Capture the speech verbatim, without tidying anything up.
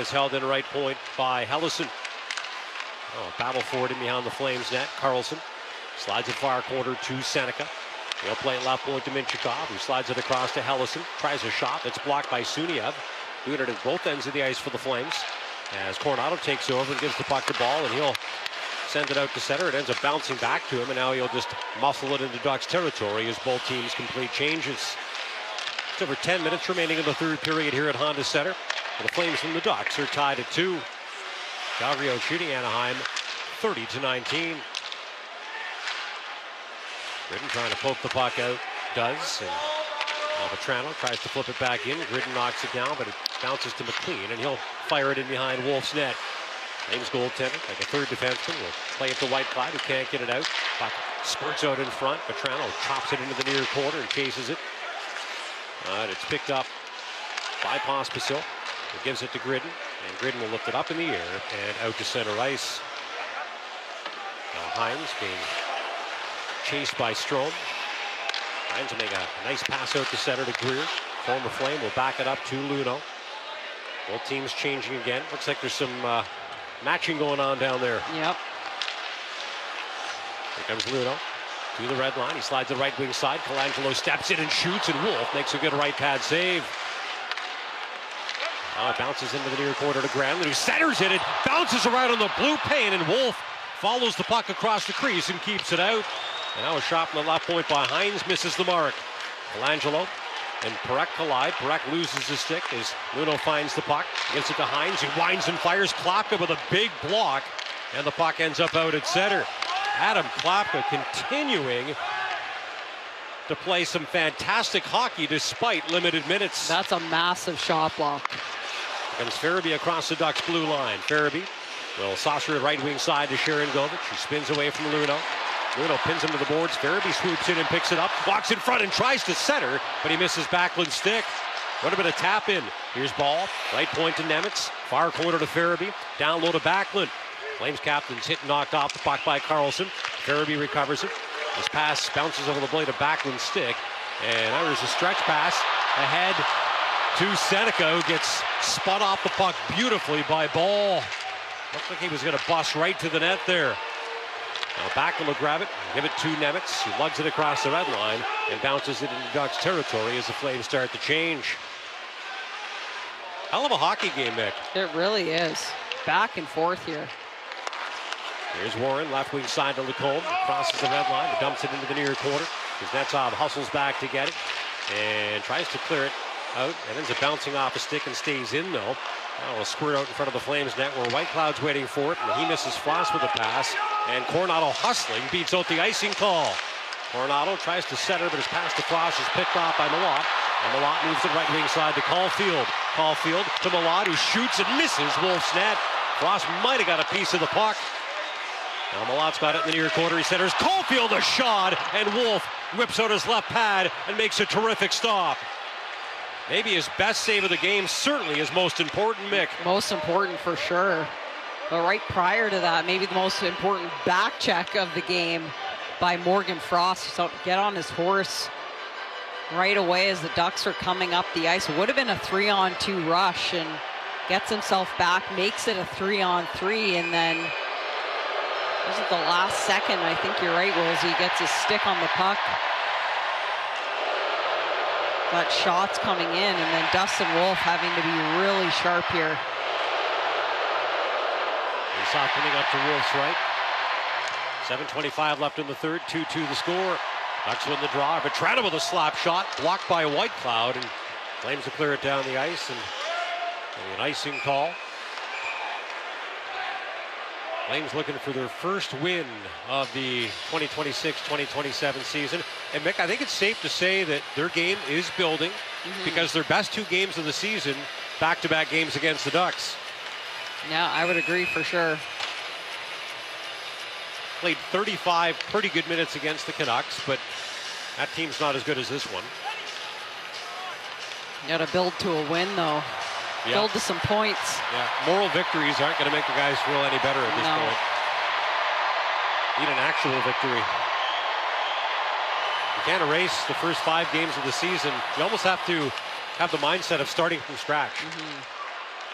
is held in right point by Helleson. Oh, battle for it in behind the Flames net. Carlson slides it far corner to Seneca. He'll play it left point to Minchikov, who slides it across to Helleson. Tries a shot that's blocked by Suniev. Doing it at both ends of the ice for the Flames. As Coronado takes over and gives the puck the ball, and he'll send it out to center. It ends up bouncing back to him, and now he'll just muscle it into Ducks territory as both teams complete changes. It's over ten minutes remaining in the third period here at Honda Center. And the Flames and the Ducks are tied at two. Calgary out shooting Anaheim thirty to nineteen. Gridden trying to poke the puck out, does, and now Vatrano tries to flip it back in. Gridden knocks it down, but it bounces to McLean, and he'll fire it in behind Wolf's net. Flames goaltender, like a third defenseman, will play it to Whitecloud, who can't get it out. Puck squirts out in front. Vatrano chops it into the near corner and chases it. Uh, it's picked up by Pospisil. It gives it to Gridden, and Gridden will lift it up in the air and out to center ice. Now Hines being chased by Strome. Hines will make a nice pass out to center to Greer. Former Flame will back it up to Luno. Both teams changing again. Looks like there's some uh, matching going on down there. Yep. Here comes Luno to the red line. He slides the right wing side. Colangelo steps in and shoots, and Wolf makes a good right pad save. Now it bounces into the near corner to Granlund, who centers it. It bounces around on the blue pane, and Wolf follows the puck across the crease and keeps it out. And now a shot from the left point by Hines misses the mark. Colangelo and Perek collide. Perek loses his stick as Luno finds the puck. Gives it to Hines, who winds and fires Klapka with a big block. And the puck ends up out at center. Adam Klapka continuing to play some fantastic hockey despite limited minutes. That's a massive shot block. Comes Farabee across the Ducks blue line. Farabee will saucer it right wing side to Sharon Govich. She spins away from Luno. Luno pins him to the boards. Farabee swoops in and picks it up. Walks in front and tries to center, but he misses Backlund's stick. What a bit of tap in. Here's ball. Right point to Nemitz. Far corner to Farabee. Down low to Backlund. Flames captain's hit and knocked off the puck by Carlson. Farabee recovers it. This pass bounces over the blade of Backlund's stick. And now there's a stretch pass ahead to Seneca, who gets spun off the puck beautifully by Ball. Looked like he was going to bust right to the net there. Now Backlund will grab it, give it to Nemitz, who lugs it across the red line and bounces it into Ducks territory as the Flames start to change. Hell of a hockey game, Mick. It really is. Back and forth here. Here's Warren, left wing side to Lacombe, crosses the red line, dumps it into the near corner. Kuznetsov hustles back to get it and tries to clear it out, and ends up bouncing off a stick and stays in though. Now a squirt out in front of the Flames net where Whitecloud's waiting for it, and he misses Frost with a pass, and Coronado hustling beats out the icing call. Coronado tries to center, but his pass to Frost is picked off by Malott, and Malott moves it right wing side to Caulfield. Caulfield to Malott, who shoots and misses Wolf's net. Frost might have got a piece of the puck. Now Malott's got it in the near corner. He centers. Caulfield a shot, and Wolf whips out his left pad and makes a terrific stop. Maybe his best save of the game, certainly his most important, Mick. Most important for sure. But right prior to that, maybe the most important back check of the game by Morgan Frost. So get on his horse right away as the Ducks are coming up the ice. It would have been a three on two rush, and gets himself back, makes it a three on three, and then this is the last second. I think you're right, Wills. He gets his stick on the puck. Got shots coming in, and then Dustin Wolf having to be really sharp here. Faceoff coming up to Wolf's right. seven twenty-five left in the third, two two the score. Ducks win the draw. Vatrano with a slap shot, blocked by Whitecloud, and Flames to clear it down the ice, and an icing call. Flames looking for their first win of the twenty twenty-six twenty twenty-seven season. And Mick, I think it's safe to say that their game is building, mm-hmm. because their best two games of the season, back-to-back games against the Ducks. Yeah, I would agree for sure. Played thirty-five pretty good minutes against the Canucks, but that team's not as good as this one. You got to build to a win, though. Yeah. Build to some points. Yeah, moral victories aren't going to make the guys feel any better at this no. point. Need an actual victory. You can't erase the first five games of the season. You almost have to have the mindset of starting from scratch. Mm-hmm.